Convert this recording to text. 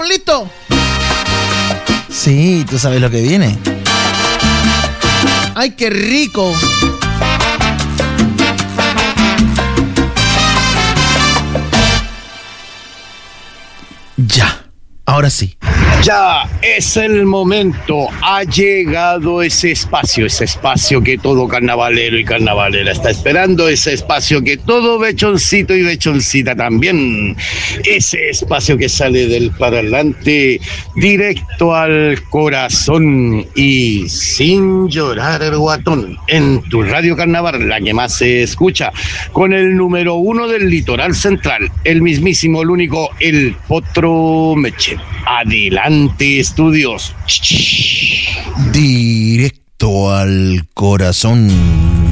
¿Estamos listos? Sí, tú sabes lo que viene. ¡Ay, qué rico! Ya, ahora sí. Ya es el momento, ha llegado ese espacio que todo carnavalero y carnavalera está esperando, ese espacio que todo bechoncito y bechoncita también, ese espacio que sale del parlante directo al corazón y sin llorar el guatón, en tu radio carnaval, la que más se escucha, con el número 1 del litoral central, el mismísimo, el único, el Potro Meche. Adelante, estudios. Directo al corazón.